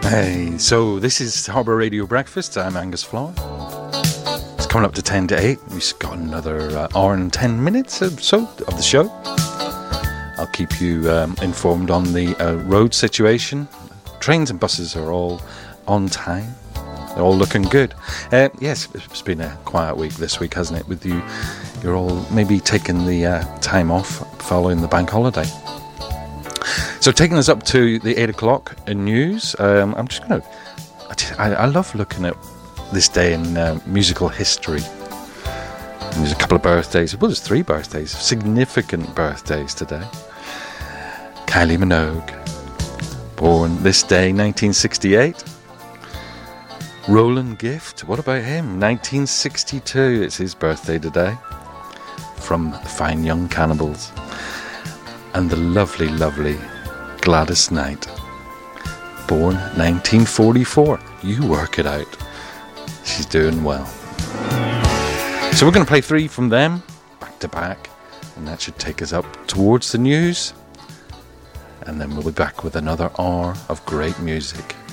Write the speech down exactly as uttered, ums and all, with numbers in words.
Hey, so this is Harbour Radio Breakfast. I'm Angus Floyd. It's coming up to ten to eight. We've got another uh, hour and ten minutes or so of the show. I'll keep you um, informed on the uh, road situation. Trains and buses are all on time. They're all looking good. Uh, yes, it's been a quiet week this week, hasn't it? With you, you're all maybe taking the uh, time off following the bank holiday. So taking us up to the eight o'clock news, um, I'm just going to... I, I love looking at this day in uh, musical history. And there's a couple of birthdays. Well, there's three birthdays. Significant birthdays today. Kylie Minogue, born this day, nineteen sixty-eight. Roland Gift, what about him? nineteen sixty-two, it's his birthday today. From the Fine Young Cannibals. And the lovely, lovely Gladys Knight, born nineteen forty-four. You work it out. She's doing well. So we're going to play three from them, back to back, and that should take us up towards the news. And then we'll be back with another hour of great music.